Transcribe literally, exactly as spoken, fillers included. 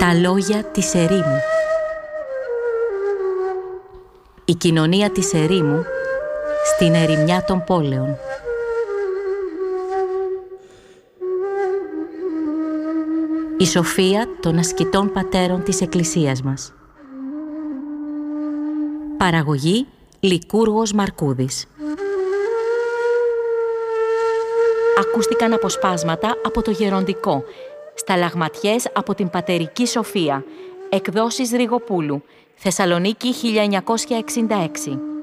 Τα λόγια της ερήμου. Η κοινωνία της ερήμου στην ερημιά των πόλεων. Η σοφία των ασκητών πατέρων της Εκκλησίας μας. Παραγωγή Λικούργος Μαρκούδης. Ακούστηκαν αποσπάσματα από το Γεροντικό, σταλαγματιές από την Πατερική Σοφία, εκδόσεις Ριγοπούλου, Θεσσαλονίκη χίλια εννιακόσια εξήντα έξι.